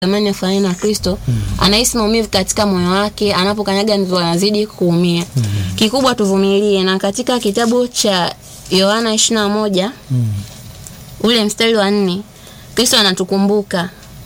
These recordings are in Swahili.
amani afanane na Kristo, anahisi maumivu katika moyo wake, anapokanyaga ndivyo anazidi kuumia. Kikubwa tuvumilie, na katika kitabu cha Yohana 21 ule mstari wa 4 Kristo anatukumbuka.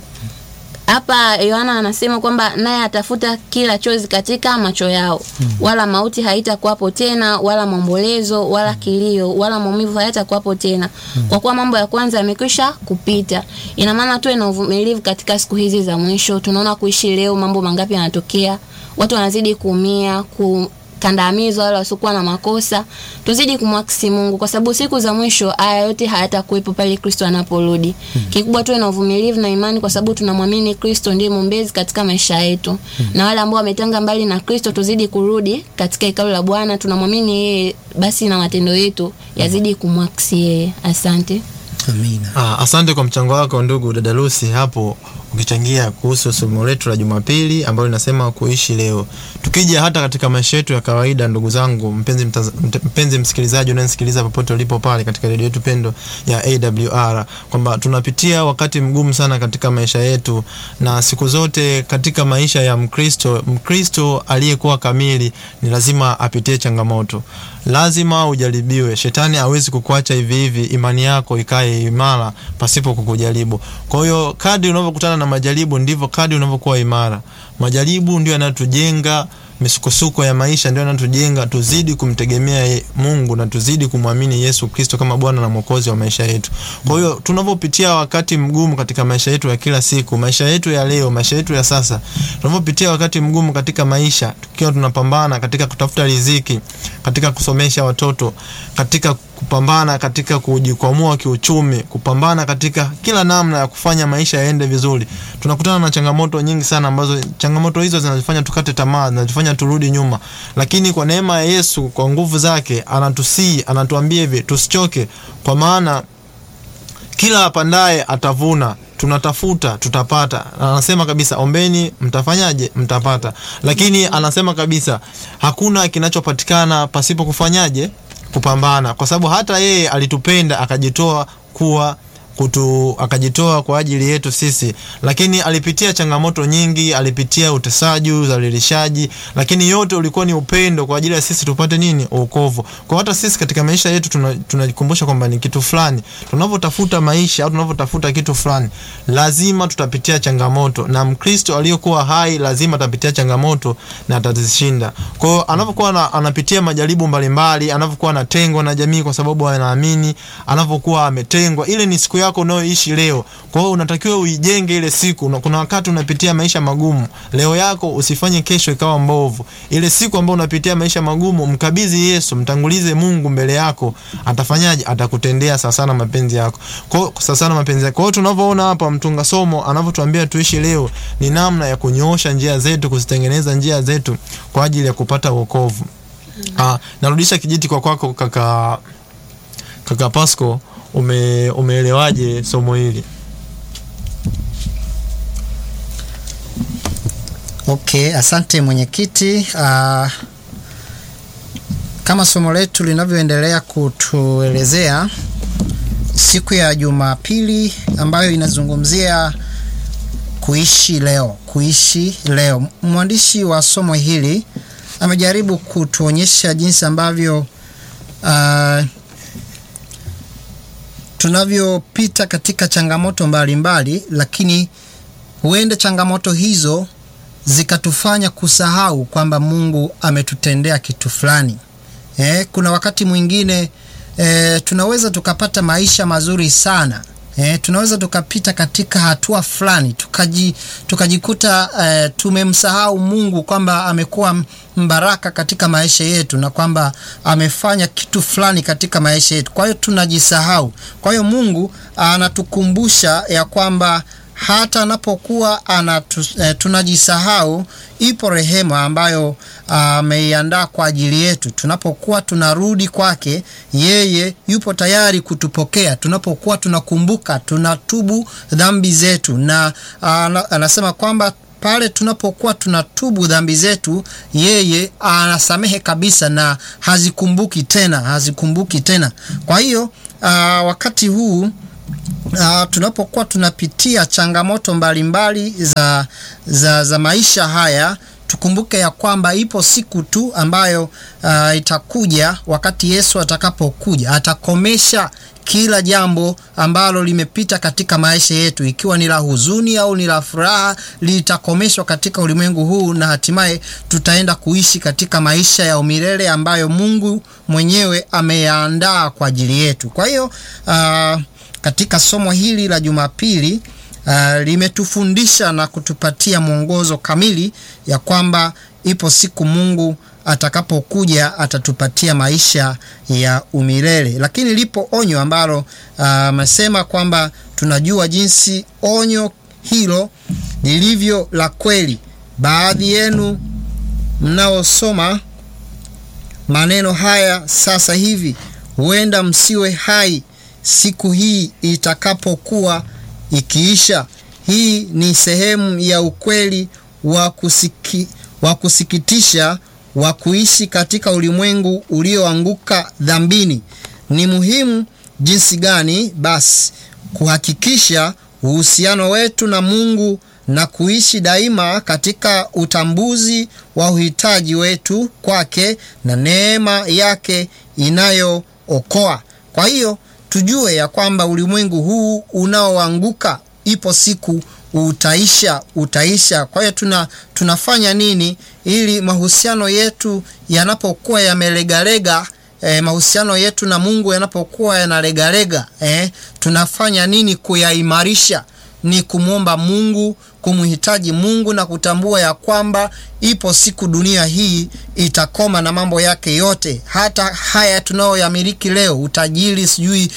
Hapa Yohana anasema kwamba naye atafuta kila chozi katika macho yao. Wala mauti haitakuwapo tena, wala maombolezo, wala kilio, wala maumivu hayatakuwapo tena. Kwa kuwa mambo ya kwanza yamekwisha kupita. Ina maana tuwe na uvumilivu katika siku hizi za mwisho. Tunaona kuishi leo mambo mangapi yanatokea. Watu wanazidi kuumia, kandamizwa, wala wasiokuwa na makosa. Tuzidi kumwakisi Mungu kwa sababu siku za mwisho haya yote hayatakuwepo pale Kristo anaporudi. Kikubwa tuwe na uvumilivu na imani kwa sababu tunamwamini Kristo ndiye mwombezi katika maisha yetu. Na wale ambao wametanga mbali na Kristo tuzidi kurudi katika hekalu la Bwana, tunamwamini yeye, basi na matendo yetu yazidi kumwakisi yeye. Asante. Amina. Asante kwa mchango wako ndugu dada Lucy hapo ukichangia kuhusu somo letu la Jumapili ambalo linasema kuishi leo. Tukija hata katika maisha yetu ya kawaida ndugu zangu, mpenzi msikilizaji unanisikiliza popote ulipo pale katika redio yetu pendo ya AWR, kwamba tunapitia wakati mgumu sana katika maisha yetu, na siku zote katika maisha ya Mkristo aliyekuwa kamili ni lazima apitie changamoto. Lazima ujaribiwe. Shetani hawezi kukuacha hivi hivi imani yako ikae imara pasipo kukujaribu. Kwa hiyo kadri unavyokutana na majaribu ndivyo kadri unavyokuwa imara. Majaribu ndio yanatujenga, misukosuko ya maisha ndio yanatujenga tuzidi kumtegemea Mungu na tuzidi kumwamini Yesu Kristo kama Bwana na Mwokozi wa maisha yetu. Kwa hiyo tunavyopitia wakati mgumu katika maisha yetu ya kila siku, maisha yetu ya leo, maisha yetu ya sasa, tunavyopitia wakati mgumu katika maisha, tukiwa tunapambana katika kutafuta riziki, katika kusomesha watoto, katika kupambana katika kujikwamua kiuchumi, kupambana katika kila namna ya kufanya maisha yaende vizuri, tunakutana na changamoto nyingi sana ambazo changamoto hizo zinatufanya tukate tamaa, zinatufanya turudi nyuma. Lakini kwa neema ya Yesu, kwa nguvu zake, anatuambia hivi tusichoke, kwa maana kila apandaye atavuna. Tunatafuta tutapata. Anasema kabisa ombeni mtafanyaje? Mtapata. Lakini anasema kabisa hakuna kinachopatikana pasipo kufanyaje? Kupambana. Kwa sababu hata yeye alitupenda akajitoa akajitoa kwa ajili yetu sisi, lakini alipitia changamoto nyingi, alipitia utesaji, udhalilishaji, lakini yote ulikuwa ni upendo kwa ajili ya sisi tupate nini? Wokovu. Kwa hata sisi katika maisha yetu tunajikumbusha kwamba ni kitu fulani, tunavyotafuta maisha au tunavyotafuta kitu fulani, lazima tutapitia changamoto, na Mkristo aliyokuwa hai lazima atapitia changamoto na atazishinda. Kwa hiyo anapokuwa anapitia majaribu mbalimbali, anapokuwa anatengwa na jamii kwa sababu anaamini, anapokuwa ametengwa, ile ni siku yako unayoishi leo. Kwa hiyo unatakiwa uijenge ile siku. Kuna wakati unapitia maisha magumu, leo yako usifanye kesho ikawa mbovu. Ile siku ambayo unapitia maisha magumu, mkabidhi Yesu, mtangulize Mungu mbele yako. Atafanyaje? Atakutendea sawa sana mapenzi yako. Kwa hiyo sawa sana mapenzi yako. Kwa hiyo tunavyoona hapa mtunga somo anavyotuambia tuishi leo ni namna ya kunyoosha njia zetu, kuzitengeneza njia zetu kwa ajili ya kupata wokovu. Narudisha kijiti kwa kwako kaka Pasco. Umeelewaje somo hili? Okay, asante mwenyekiti. Kama somo letu linavyoendelea kutuelezea siku ya Jumapili ambayo inazungumzia kuishi leo. Mwandishi wa somo hili amejaribu kutuonyesha jinsi ambavyo tunavyopita katika changamoto mbalimbali, lakini huenda changamoto hizo zikatufanya kusahau kwamba Mungu ametutendea kitu fulani. Kuna wakati mwingine tunaweza tukapata maisha mazuri sana. Tunaweza tukapita katika hatua fulani tukajikuta tumemsahau Mungu kwamba amekuwa mbaraka katika maisha yetu na kwamba amefanya kitu fulani katika maisha yetu. Kwa hiyo tunajisahau. Kwa hiyo Mungu anatukumbusha ya kwamba hata anapokuwa tunajisahau, ipo rehema ambayo ameiandaa kwa ajili yetu. Tunapokuwa tunarudi kwake, yeye yupo tayari kutupokea. Tunapokuwa tunakumbuka, tunatubu dhambi zetu, na anasema kwamba pale tunapokuwa tunatubu dhambi zetu, yeye anasamehe kabisa na hazikumbuki tena. Kwa hiyo wakati huu tunapokuwa tunapitia changamoto mbalimbali za maisha haya, tukumbuke ya kwamba ipo siku tu ambayo itakuja, wakati Yesu atakapokuja atakomesha kila jambo ambalo limepita katika maisha yetu, ikiwa ni la huzuni au ni la furaha, litakomeshwa katika ulimwengu huu, na hatimaye tutaenda kuishi katika maisha ya umilele ambayo Mungu mwenyewe ameyaandaa kwa ajili yetu. Kwa hiyo katika somo hili la Jumapili limetufundisha na kutupatia mwongozo kamili ya kwamba ipo siku Mungu atakapokuja atatupatia maisha ya umilele. Lakini lipo onyo ambalo amesema kwamba tunajua jinsi onyo hilo lilivyo la kweli. Baadhi yenu mnaosoma maneno haya sasa hivi huenda msiwe hai siku hii itakapokuwa ikiisha. Hii ni sehemu ya ukweli wa kusikitisha wa kuishi katika ulimwengu ulioanguka dhambini. Ni muhimu jinsi gani basi kuhakikisha uhusiano wetu na Mungu na kuishi daima katika utambuzi wa uhitaji wetu kwake na neema yake inayookoa. Kwa hiyo tujue ya kwamba ulimwengu huu unaoanguka ipo siku utaisha. Kwa hiyo tunafanya nini ili mahusiano yetu yanapokuwa yamelegalega, mahusiano yetu na Mungu yanapokuwa yanalegalega, tunafanya nini kuyaimarisha? Ni kumwomba Mungu, kumhitaji Mungu na kutambua ya kwamba ipo siku dunia hii itakoma na mambo yake yote. Hata haya tunayoyamiliki leo, utajiri, sijui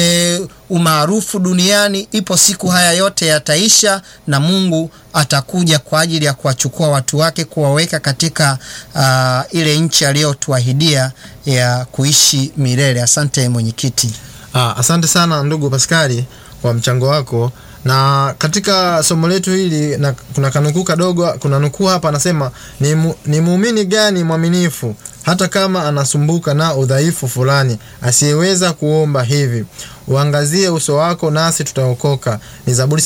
umaarufu duniani, ipo siku haya yote yataisha na Mungu atakuja kwa ajili ya kuwachukua watu wake, kuwaweka katika ile nchi aliyotuahidia ya kuishi milele. Asante mwenyekiti. Asante sana ndugu Paskali kwa mchango wako. Na katika somo letu hili na kuna kanukuu kadogo, kuna nukuu hapa anasema ni muumini gani mwaminifu hata kama anasumbuka na udhaifu fulani, asiyeweza kuomba hivi: uangazie uso wako nasi tutaokoka. Ni Zaburi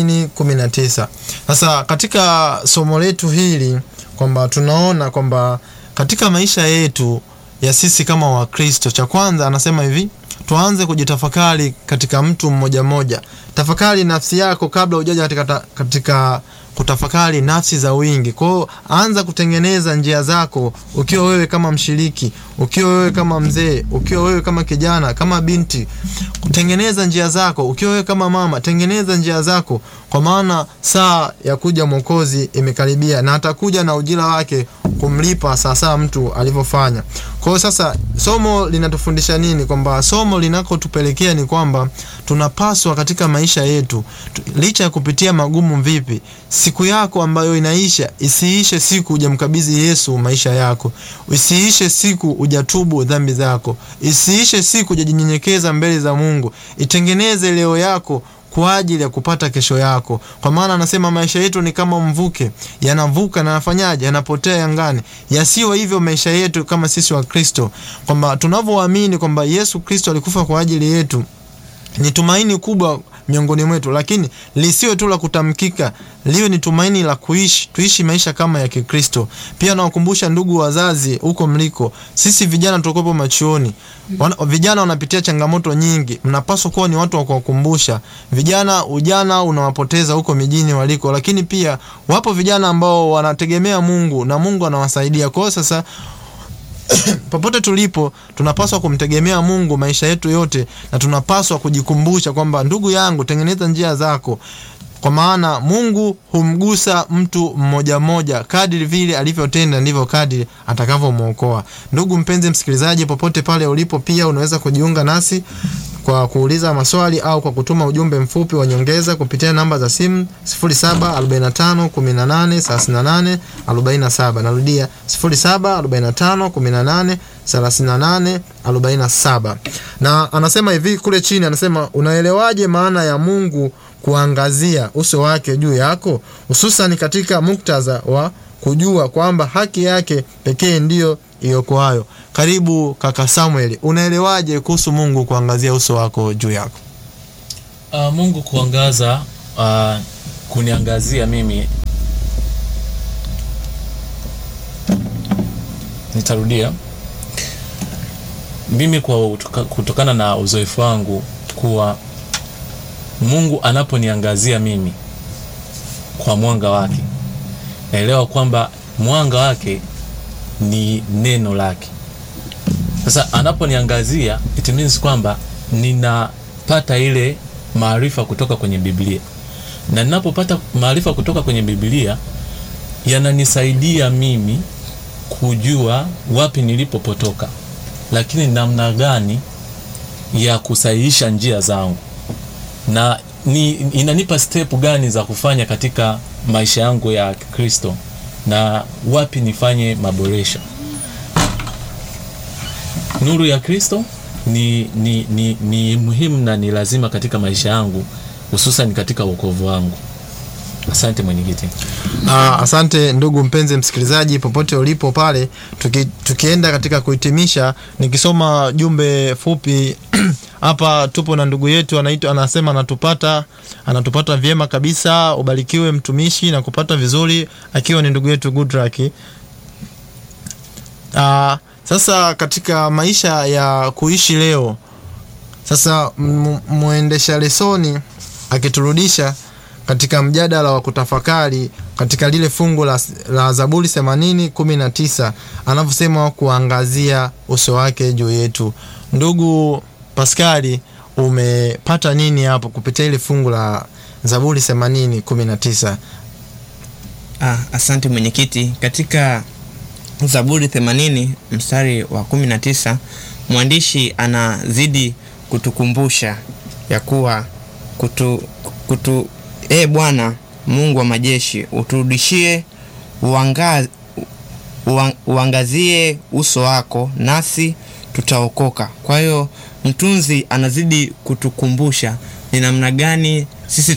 80:19. Sasa katika somo letu hili kwamba tunaona kwamba katika maisha yetu ya sisi kama Wakristo, cha kwanza anasema hivi: tuanze kujitafakari katika mtu mmoja mmoja. Tafakari nafsi yako kabla hujaja katika kutafakari nafsi za wingi. Kwa hiyo anza kutengeneza njia zako, ukiwa wewe kama mshiriki, ukiwa wewe kama mzee, ukiwa wewe kama kijana, kama binti, kutengeneza njia zako. Ukiwa wewe kama mama, tengeneza njia zako, kwa maana saa ya kuja Mwokozi imekaribia, na atakuja na ujira wake kumlipa sasa mtu alivyofanya. Kwa hiyo sasa somo linatufundisha nini? Kwamba somo linakotupelekea ni kwamba tunapaswa katika maisha yetu, licha ya kupitia magumu vipi, siku yako ambayo inaisha isiishe siku hujamkabidhi Yesu maisha yako, isiishe siku hujatubu dhambi zako, isiishe siku hujinyenyekeza mbele za Mungu. Itengeneze leo yako kwa ajili ya kupata kesho yako, kwa maana anasema maisha yetu ni kama mvuke, yanavuka na yanafanyaje, yanapotea angani. Yasiwe hivyo maisha yetu kama sisi wa Kristo, kwamba tunavyoamini kwamba Yesu Kristo alikufa kwa ajili yetu, ni tumaini kubwa miongoni mwetu, lakini lisiwe tu la kutamkika, liwe ni tumaini la tuishi maisha kama ya Kikristo. Pia nawakumbusha ndugu wazazi huko mliko, sisi vijana tukopo machuoni, vijana wanapitia changamoto nyingi, mnapaswa kuwa ni watu wa kuwakumbusha vijana. Ujana unawapoteza huko mijini waliko, lakini pia wapo vijana ambao wanategemea Mungu na Mungu anawasaidia. Kwa sasa popote tulipo tunapaswa kumtegemea Mungu maisha yetu yote, na tunapaswa kujikumbusha kwamba ndugu yangu, tengeneza njia zako, kwa maana Mungu humgusa mtu mmoja mmoja, kadiri vile alivyotenda ndivyo kadiri atakavyomwokoa. Ndugu mpenzi msikilizaji, popote pale ulipo, pia unaweza kujiunga nasi kwa kuuliza maswali au kwa kutuma ujumbe mfupi wa nyongeza kupitia namba za simu 0745183847. Narudia 0745183847. Na anasema hivi kule chini, anasema unaelewaje maana ya Mungu kuangazia uso wake juu yako, hususan katika muktadha wa kujua kwamba haki yake pekee ndiyo iokoayo. Karibu kaka Samuel, unaelewaje kuhusu Mungu kuangazia uso wako juu yako? Mungu kuangaza, kuniangazia mimi, nitarudia mimi kutokana na uzoefu wangu kuwa Mungu anaponiangazia mimi kwa mwanga wake, naelewa kwamba mwanga wake ni neno lake. Sasa anaponiangazia, it means kwamba ninapata ile maarifa kutoka kwenye Biblia, na ninapopata maarifa kutoka kwenye Biblia yananisaidia mimi kujua wapi nilipopotoka, lakini namna gani ya kusahihisha njia zangu, na inanipa step gani za kufanya katika maisha yangu ya Kristo, na wapi nifanye maboresho. Nuru ya Kristo ni muhimu na ni lazima katika maisha yangu, hususan katika wokovu wangu. Asante mwenyekiti. Asante ndugu mpenzi msikilizaji popote ulipo pale. Tukienda katika kuhitimisha, nikisoma jumbe fupi hapa. Tupo na ndugu yetu anasema anatupata vyema kabisa. Ubarikiwe mtumishi na kupata vizuri, akiwa ni ndugu yetu Goodluck. Sasa katika maisha ya kuishi leo, sasa muendesha lesoni akiturudisha katika mjadala wa kutafakari katika lile fungu la Zaburi 80:19 anavyosema kuangazia uso wake juu yetu. Ndugu Paskali, umepata nini hapo kupitia ile fungu la Zaburi 80:19? Asante mwenyekiti. Katika Zaburi 80 mstari wa 19, mwandishi anazidi kutukumbusha ya kuwa Bwana Mungu wa majeshi, uturudishie uangazie uso wako, nasi tutaokoka. Kwa hiyo mtunzi anazidi kutukumbusha ni namna gani sisi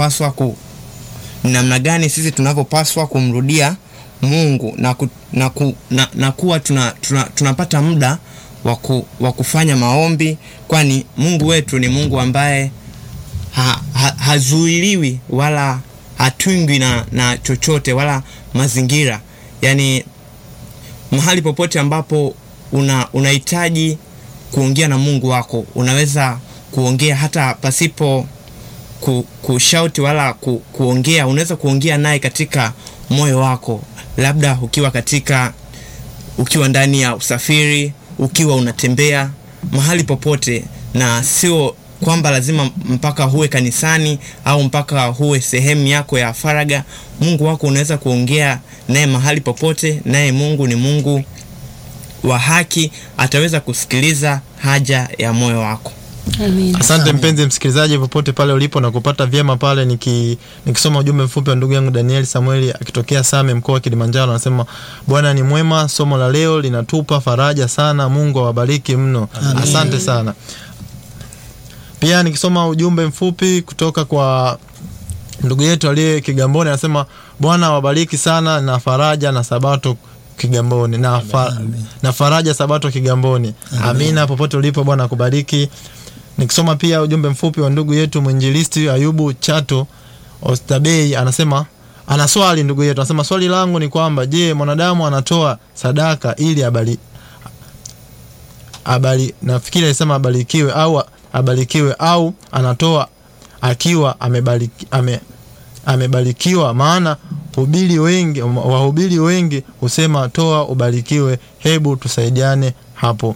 tunavyopaswa kumrudia Mungu na kuwa tunapata muda wa kufanya maombi, kwani Mungu wetu ni Mungu ambaye hazuiliwi wala hatungwi na chochote wala mazingira. Yani mahali popote ambapo unahitaji kuongea na Mungu wako, unaweza kuongea hata pasipo kushauti wala kuongea. Unaweza kuongea naye katika moyo wako, labda ukiwa ndani ya usafiri, ukiwa unatembea, mahali popote, na sio kwamba lazima mpaka huwe kanisani au mpaka huwe sehemu yako ya faraga. Mungu wako unaweza kuongea naye mahali popote, naye Mungu ni Mungu wa haki, ataweza kusikiliza haja ya moyo wako. Amen. Asante mpenzi msikilizaji popote pale ulipo na kupata vyema pale. Nikisoma ujumbe mfupi wa ndugu yangu Daniel Samueli akitokea Same, mkoa wa Kilimanjaro, anasema Bwana ni mwema, somo la leo linatupa faraja sana, Mungu awabariki mno. Amen. Asante sana. Pia nikisoma ujumbe mfupi kutoka kwa ndugu yetu aliye Kigamboni, anasema Bwana awabariki sana na faraja na Sabato Kigamboni na faraja Sabato Kigamboni. Amina popote ulipo, Bwana akubariki. Nikisoma pia ujumbe mfupi wa ndugu yetu mwinjilisti Ayubu Chato Ostabei, anasema ana swali. Ndugu yetu anasema swali langu ni kwamba je, mwanadamu anatoa sadaka ili nafikiri alisema abarikiwe au anatoa akiwa amebarikiwa? Maana wahubiri wengi husema toa ubarikiwe. Hebu tusaidiane hapo.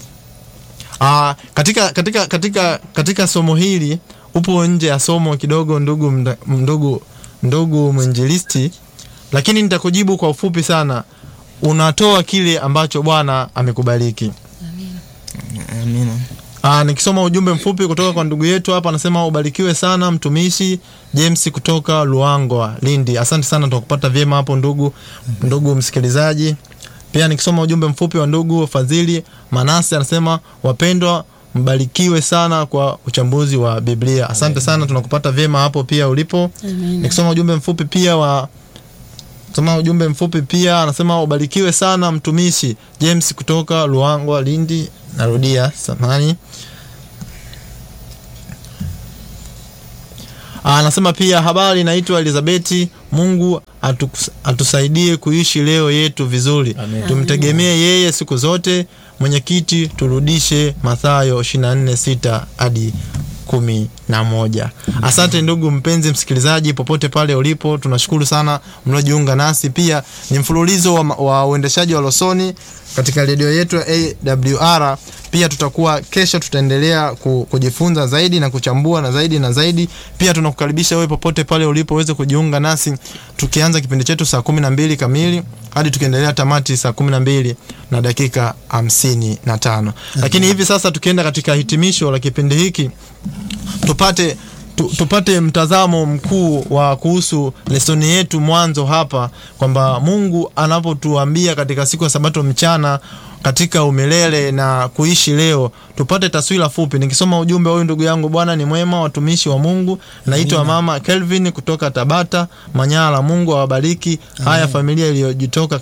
Katika somo hili upo nje ya somo kidogo ndugu mwinjilisti, lakini nitakujibu kwa ufupi sana. Unatoa kile ambacho Bwana amekubariki. Amina. Nikisoma ujumbe mfupi kutoka kwa ndugu yetu hapa, anasema ubarikiwe sana mtumishi James kutoka Luangwa, Lindi. Asante sana, tutakupata vyema hapo ndugu msikilizaji. Pia nikisoma ujumbe mfupi wa ndugu Fadhili Manase, anasema wapendwa mbarikiwe sana kwa uchambuzi wa Biblia. Asante sana, tunakupata vyema hapo pia ulipo. Nikisoma ujumbe mfupi pia anasema ubarikiwe sana mtumishi James kutoka Luangwa, Lindi. Narudia samani. Anasema pia habari, naitwa Elizabeth. Mungu atusaidie kuishi leo yetu vizuri. Amen. Tumtegemee yeye siku zote. Mwenyekiti, turudishe Mathayo 24:6 hadi 11. Asante ndugu mpenzi msikilizaji popote pale ulipo, tunashukuru sana mliojiunga nasi. Pia ni mfululizo wa uendeshaji wa Losoni katika redio yetu ya AWR. Pia tutakuwa kesho, tutaendelea kujifunza zaidi na kuchambua na zaidi na zaidi. Pia tunakukaribisha wewe popote pale ulipo uweze kujiunga nasi, tukianza kipindi chetu saa 12 kamili hadi tukiendelea tamati saa 12 na dakika 55. Lakini hivi sasa tukienda katika hitimisho la kipindi hiki, tupate mtazamo mkuu wa kuhusu lesoni yetu mwanzo hapa, kwamba Mungu anapotuambia katika siku ya Sabato mchana katika umilele na kuishi leo, tupate taswira fupi. Nikisoma ujumbe huyu ndugu yangu, Bwana ni mwema, watumishi wa Mungu. Naitwa Mama Kelvin kutoka Tabata, Manyara. Mungu awabariki. Haya, familia iliyojitoka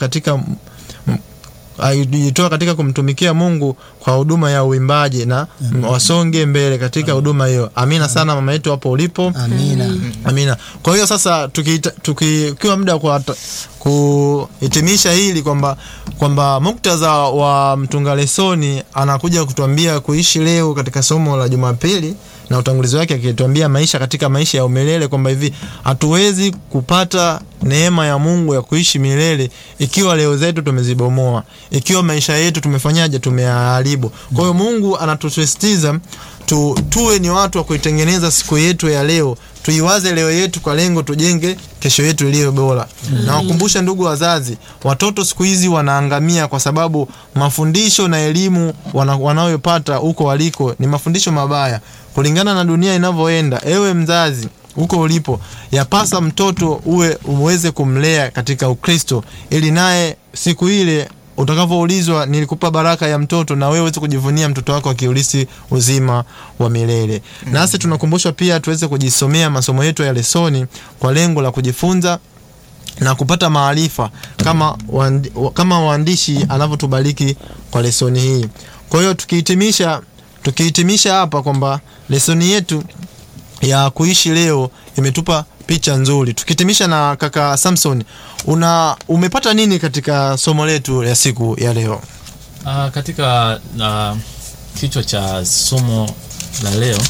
katika kumtumikia Mungu kwa huduma ya uimbaji na wasonge mbele katika huduma hiyo. Amina sana mama yetu hapo ulipo. Amina. Kwa hiyo sasa tukiwa muda kwa kuhitimisha hili kwamba muktadha wa mtunga lesoni anakuja kutuambia kuishi leo katika somo la Jumapili, na utangulizi wake akituambia maisha ya umilele, kwamba hivi hatuwezi kupata neema ya Mungu ya kuishi milele ikiwa leo zetu tumezibomoa, ikiwa maisha yetu tumefanyaje, tumeharibu. Kwa hiyo Mungu anatusisitiza tuwe ni watu wa kuitengeneza siku yetu ya leo, tuiwaze leo yetu kwa lengo tujenge kesho yetu iliyo bora. Na wakumbusha ndugu wazazi, watoto siku hizi wanaangamia kwa sababu mafundisho na elimu wanayopata huko waliko ni mafundisho mabaya kulingana na dunia inavyoenda. Ewe mzazi huko ulipo, yapasa mtoto uweze kumlea katika Ukristo, ili naye siku ile utakavyoulizwa nilikupa baraka ya mtoto, na wewe uweze kujivunia mtoto wako akiulisi uzima wa milele. Nasi tunakumbushwa pia tuweze kujisomea masomo yetu ya lesoni kwa lengo la kujifunza na kupata maarifa kama waandishi anavyotubariki kwa lesoni hii. Kwa hiyo tukihitimisha hapa kwamba lesoni yetu ya kuishi leo imetupa picha nzuri. Tukihitimisha na kaka Samson, umepata nini katika somo letu ya siku ya leo? Katika kichwa cha somo la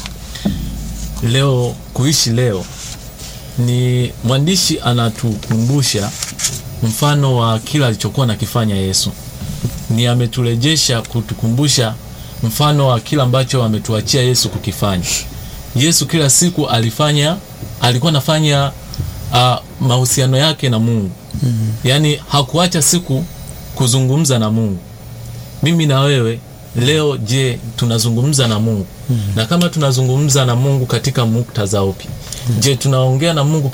leo kuishi leo, ni mwandishi anatukumbusha mfano wa kila alichokuwa nakifanya Yesu. Ni ameturejesha kutukumbusha mfano wa kila ambacho ametuachia Yesu kukifanya. Yesu kila siku alikuwa anafanya mahusiano yake na Mungu. Yaani hakuacha siku kuzungumza na Mungu. Mimi na wewe leo, je, tunazungumza na Mungu? Na kama tunazungumza na Mungu katika muktadha upi? Je, tunaongea na Mungu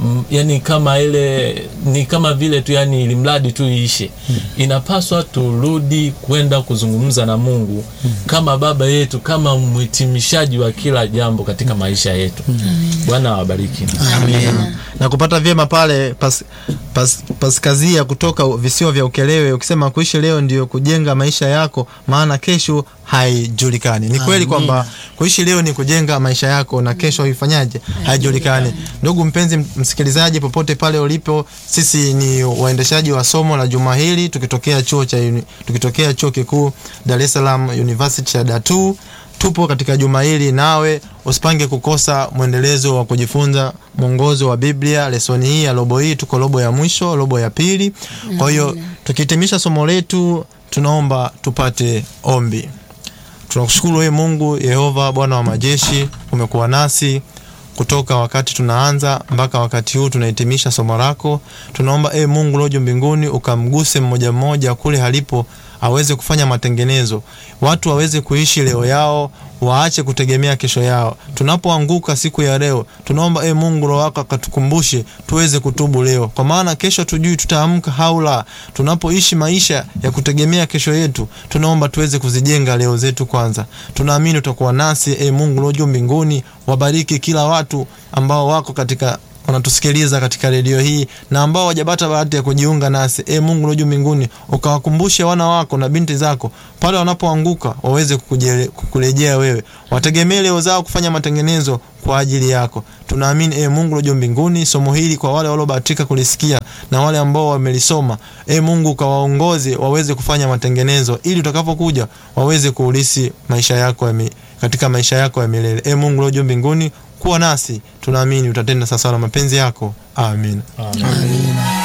kama vile tu ili mradi tu iishe? Inapaswa turudi kwenda kuzungumza na Mungu kama baba yetu, kama mhitimishaji wa kila jambo katika maisha yetu. Bwana awabariki. Amen. Na kupata vyema pale Paskazia kutoka visiwa vya Ukelewe, ukisema kuishi leo ndio kujenga maisha yako, maana kesho haijulikani. Ni kweli kwamba kuishi leo ni kujenga maisha yako na kesho haifanyaje, haijulikani. Ndugu mpenzi msikilizaji popote pale ulipo, sisi ni waendeshaji wa somo la juma hili tukitokea chuo kikuu Dar es Salaam University ya Datu. Tupo katika juma hili, nawe usipange kukosa mwendelezo wa kujifunza mwongozo wa Biblia. Lesoni hii ya robo hii, tuko robo ya mwisho, robo ya pili. Kwa hiyo tukihitimisha somo letu, tunaomba tupate ombi. Tunakushukuru wewe Mungu Yehova, Bwana wa majeshi, umekuwa nasi kutoka wakati tunaanza mpaka wakati huu tunahitimisha somo lako. Tunaomba Mungu lojo mbinguni ukamguse mmoja mmoja kule halipo, aweze kufanya matengenezo, watu waweze kuishi leo yao, waache kutegemea kesho yao. Tunapoanguka siku ya leo, tunaomba Mungu roho wako akatukumbushe tuweze kutubu leo, kwa maana kesho tujui tutaamka haula. Tunapoishi maisha ya kutegemea kesho yetu, tunaomba tuweze kuzijenga leo zetu kwanza. Tunaamini utakuwa nasi Mungu lojo mbinguni. Wabariki kila watu ambao wako katika wanatusikiliza katika redio hii na ambao hawajapata bahati ya kujiunga nasi. Mungu uliye mbinguni, ukawakumbushe wana wako na binti zako pale wanapoanguka waweze kukurejea wewe. Wategemee leo zao kufanya matengenezo kwa ajili yako. Tunaamini Mungu uliye mbinguni, somo hili kwa wale waliobahatika kulisikia na wale ambao wamelisoma, Mungu kawaongoze waweze kufanya matengenezo ili utakapokuja waweze kuulisi maisha yako katika maisha yako ya milele. Mungu uliye mbinguni, kuwa nasi, tunaamini utatenda sawa na mapenzi yako. Amen. Amen.